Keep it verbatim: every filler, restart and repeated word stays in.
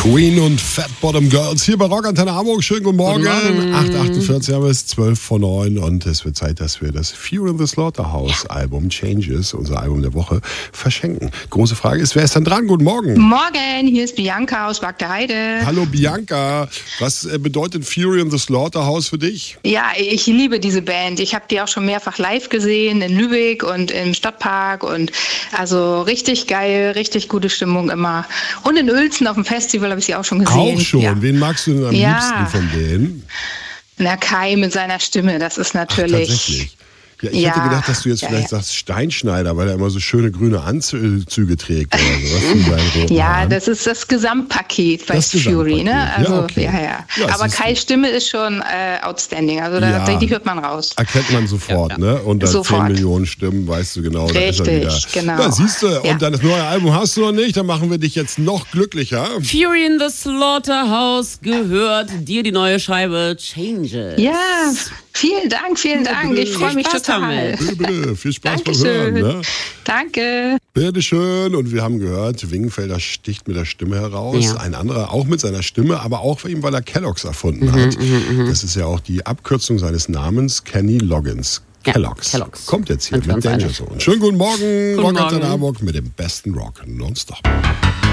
Queen und Fat Bottom Girls hier bei Rock Antenne Hamburg. Schönen guten Morgen. Guten Morgen. acht Uhr achtundvierzig haben wir es, zwölf vor neun und es wird Zeit, dass wir das Fury in the Slaughterhouse Album Changes, unser Album der Woche, verschenken. Große Frage ist, wer ist dann dran? Guten Morgen. Morgen, hier ist Bianca aus Wagter Heide. Hallo Bianca, was bedeutet Fury in the Slaughterhouse für dich? Ja, ich liebe diese Band. Ich habe die auch schon mehrfach live gesehen in Lübeck und im Stadtpark und also richtig geil, richtig gute Stimmung immer. Und in Uelzen auf dem Festival habe ich sie auch schon gesehen. Auch schon. Ja. Wen magst du denn am Ja. liebsten von denen? Na, Kai mit seiner Stimme, das ist Ach, natürlich... tatsächlich. Ja, ich Ja, hätte gedacht, dass du jetzt ja, vielleicht ja. sagst Steinschneider, weil er immer so schöne grüne Anzüge trägt oder so. Was für seinen roten Ja, Haaren. das ist das Gesamtpaket bei Das Fury, ne? Gesamtpaket. Also, Ja, okay. ja, ja. Ja, Aber siehst du. Kais Stimme ist schon äh, outstanding. Also da, Ja. die hört man raus. Erkennt man sofort, Ja, ja. ne? Und dann Sofort. zehn Millionen Stimmen, weißt du genau, da ist er wieder. Richtig, genau. Ja, siehst du, Ja. und dann das neue Album hast du noch nicht, dann machen wir dich jetzt noch glücklicher. Fury in the Slaughterhouse gehört dir die neue Scheibe Changes. Ja, vielen Dank, vielen Dank. Ich freue mich Spaß total. damit. Bitte, bitte, viel Spaß beim Dankeschön. Hören. Ne? Danke. Bitteschön. Und wir haben gehört, Wingenfelder sticht mit der Stimme heraus. Ja. Ein anderer auch mit seiner Stimme, aber auch eben, weil er Kellogg's erfunden hat. Das ist ja auch die Abkürzung seines Namens, Kenny Loggins. Ja, Kellogg's. Kellogg's. Kommt jetzt hier Sind wir mit uns Danger einig. Zone. Schönen guten Morgen, Guten Rock Antenne Morgen. Hamburg mit dem besten Rock nonstop.